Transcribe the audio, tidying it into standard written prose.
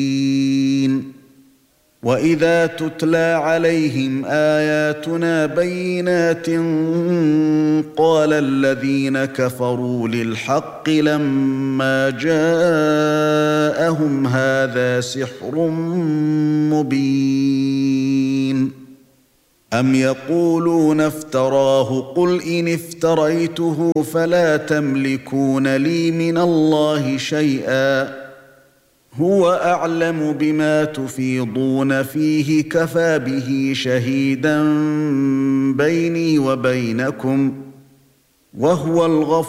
وَإِذَا تُتْلَى عَلَيْهِمْ آيَاتُنَا بَيِّنَاتٍ قَالَ الَّذِينَ كَفَرُوا لِلْحَقِّ لَمَّا جَاءَهُمْ هَذَا سِحْرٌ مُبِينٌ أَمْ يَقُولُونَ افْتَرَاهُ قُلْ إِنِ افْتَرَيْتُهُ فَلَا تَمْلِكُونَ لِي مِنَ اللَّهِ شَيْئًا هُوَ أَعْلَمُ بِمَا تُفِيضُونَ فِيهِ كَفَى بِهِ شَهِيدًا بَيْنِي وَبَيْنَكُمْ وَهُوَ الْغَفُورُ